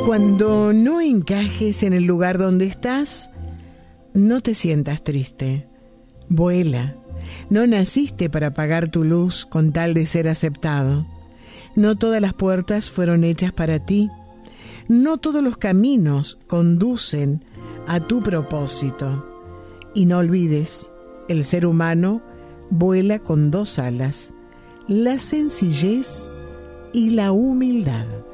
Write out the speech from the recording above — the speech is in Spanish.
Cuando no encajes en el lugar donde estás, no te sientas triste. Vuela. No naciste para apagar tu luz con tal de ser aceptado. No todas las puertas fueron hechas para ti. No todos los caminos conducen a tu propósito. Y no olvides, el ser humano vuela con dos alas: la sencillez y la humildad.